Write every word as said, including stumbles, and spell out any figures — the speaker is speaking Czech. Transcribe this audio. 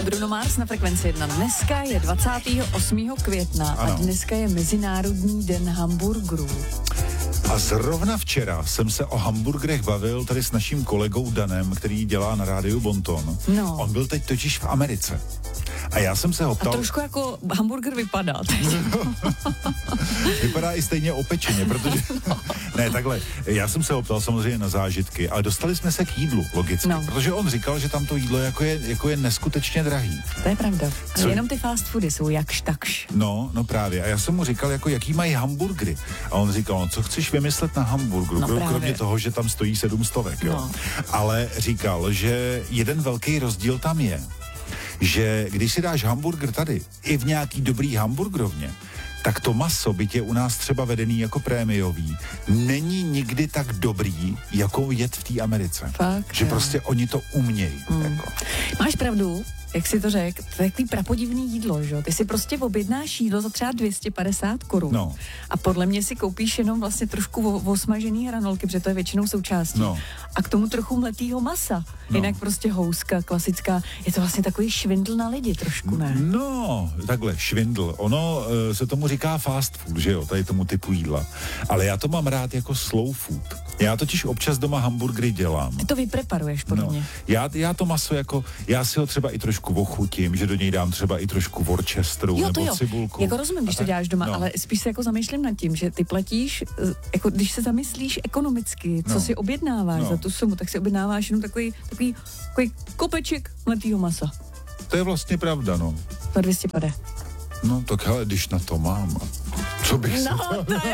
Bruno Mars na Frekvenci jedna. Dneska je dvacátého osmého května ano. a dneska je Mezinárodní den hamburgerů. A zrovna včera jsem se o hamburgerech bavil tady s naším kolegou Danem, který dělá na rádiu Bonton. No. On byl teď totiž v Americe. A já jsem se ho ptal... A trošku jako hamburger vypadá teď. Vypadá i stejně opečeně, protože... No. Ne, takhle, já jsem se ho ptal samozřejmě na zážitky, ale dostali jsme se k jídlu, logicky. No. Protože on říkal, že tam to jídlo jako je, jako je neskutečně drahý. To je pravda. Co? Jenom ty fast foody jsou jakž takž. No, no právě. A já jsem mu říkal, jako jaký mají hamburgery. A on říkal, no, co chceš vymyslet na hamburgeru, no, kromě právě. toho, že tam stojí sedm stovek, jo. No. Ale říkal, že jeden velký rozdíl tam je, že když si dáš hamburger tady, i v nějaký dobrý hamburgerovně, tak to maso, byť je u nás třeba vedený jako prémiový, není nikdy tak dobrý, jako jet v té Americe. Fakt, že jo. prostě oni to umějí. Mm. Jako. Máš pravdu, jak jsi to řekl, to je takový prapodivný jídlo, že? Ty si prostě objednáš jídlo za třeba dvě stě padesát korun. No. A podle mě si koupíš jenom vlastně trošku osmažený hranolky, protože to je většinou součástí. No. A k tomu trochu mletýho masa. No. Jinak prostě houska, klasická. Je to vlastně takový švindl na lidi trošku, ne? No, takhle, švindl. Ono e, se tomu říká fast food, že jo, tady tomu typu jídla. Ale já to mám rád jako slow food. Já totiž občas doma hamburgery dělám. Ty to vypreparuješ podle mě. No. Já, já to maso jako, já si ho třeba i trošku ochutím, že do něj dám třeba i trošku Worcesteru jo, nebo jo. cibulku. Jako rozumím, když to děláš doma, no. ale spíš se jako zamýšlím nad tím, že ty platíš, jako když se zamyslíš ekonomicky, co no. si objednáváš no. za tu sumu, tak si objednáváš jenom takový, takový, takový kopeček mletýho masa. To je vlastně pravda, no. Za dvě stě padesát. No tak hele, když na to mám, co bych no, se to... to je